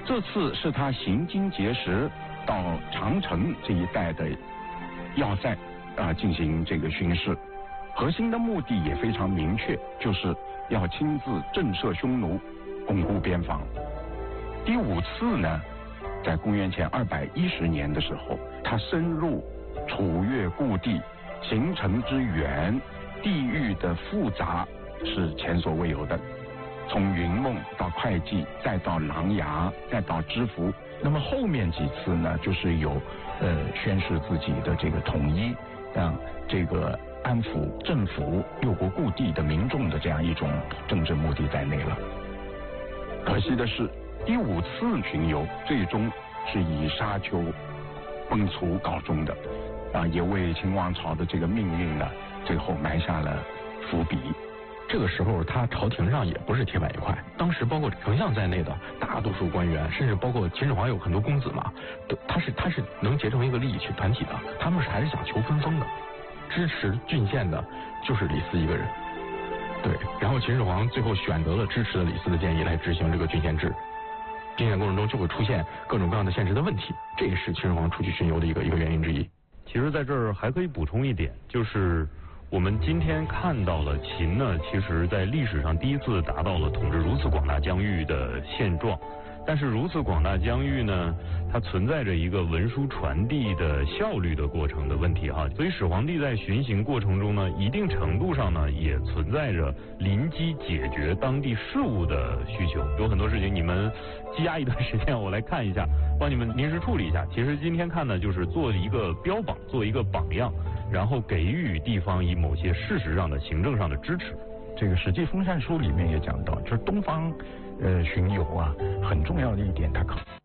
这次是他行经碣石到长城这一带的要塞进行这个巡视，核心的目的也非常明确，就是要亲自震慑匈奴，巩固边防。第5次呢，在公元前210年的时候，他深入楚越故地，行程之远，地域的复杂是前所未有的。从云梦到会稽，再到琅琊，再到支付。那么后面几次呢，就是有宣示自己的这个统一，让这个安抚政府六国故地的民众的这样一种政治目的在内了。可惜的是，第5次巡游最终是以沙丘崩殂告终的，也为秦王朝的这个命运呢，最后埋下了伏笔。 这个时候他朝廷上也不是铁板一块，当时包括丞相在内的大多数官员，甚至包括秦始皇有很多公子嘛，他是能结成一个利益团体的，他们还是想求分封的，支持郡县的就是李斯一个人。对，然后秦始皇最后选择了支持了李斯的建议来执行这个郡县制，郡县过程中就会出现各种各样的现实的问题，这也是秦始皇出去巡游的一个原因之一。 其实在这儿还可以补充一点，就是我们今天看到了秦呢，其实在历史上第一次达到了统治如此广大疆域的现状。但是如此广大疆域呢，它存在着一个文书传递的效率的过程的问题哈。所以始皇帝在巡行过程中呢，一定程度上呢，也存在着临机解决当地事务的需求。有很多事情你们积压一段时间，我来看一下，帮你们临时处理一下。其实今天看呢，就是做一个标榜，做一个榜样，然后给予地方以某些事实上的行政上的支持。 这个《史记封禅书》里面也讲到，就是东方巡游很重要的一点，它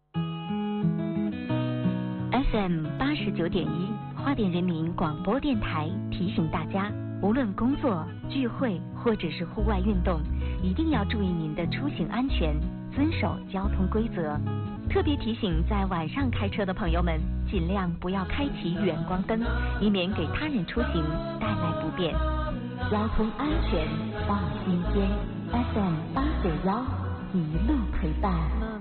FM 89.1花莲人民广播电台提醒大家，无论工作、聚会或者是户外运动，一定要注意您的出行安全，遵守交通规则。特别提醒在晚上开车的朋友们，尽量不要开启远光灯，以免给他人出行带来不便。交通安全放心间 ，FM 891一路陪伴。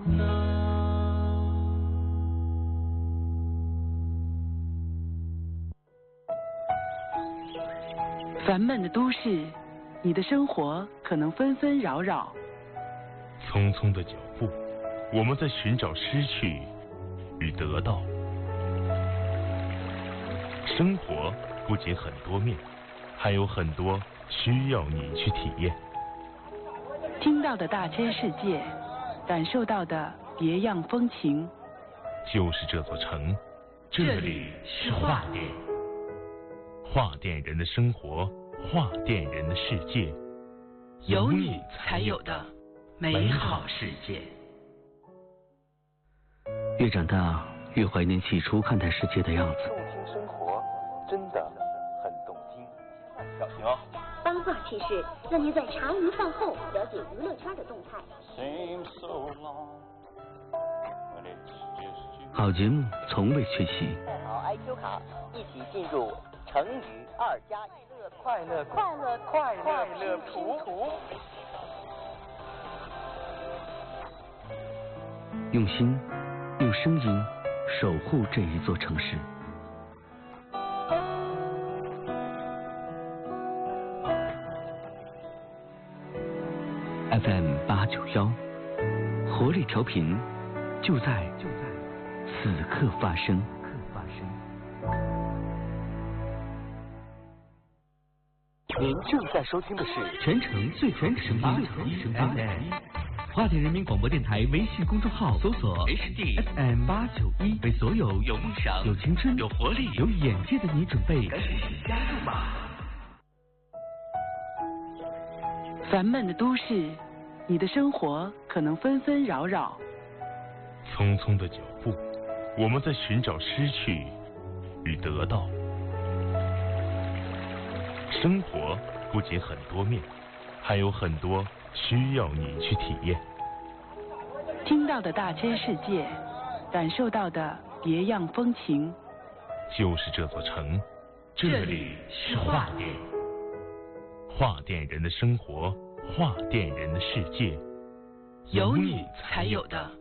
烦闷的都市，你的生活可能纷纷扰扰。 匆匆的脚步，我们在寻找失去与得到。生活不仅很多面，还有很多需要你去体验。 听到的大千世界，感受到的别样风情。 就是这座城，这里是画店。画店人的生活，画店人的世界， 有你才有的美好世界。 越长大，越怀念起初看待世界的样子。 动听生活，真的很动听。小心哦！ 八卦趣事，让您在茶余饭后了解娱乐圈的动态。 好节目从未缺席。 带好 IQ 卡，一起进入成语2+1乐快乐拼图。 用心，用声音守护这一座城市。FM 891，活力调频，就在此刻发生。 您正在收听的是全城最全声音 FM。花莲人民广播电台微信公众号搜索 HD FM 891，为所有有梦想、有青春、有活力、有眼界的你准备赶紧加入吧。 烦闷的都市，你的生活可能纷纷扰扰。 匆匆的脚步，我们在寻找失去与得到。生活不仅很多面，还有很多需要你去体验。 听到的大千世界，感受到的别样风情。 就是这座城，这里是画店。画店人的生活，画店人的世界， 有你才有的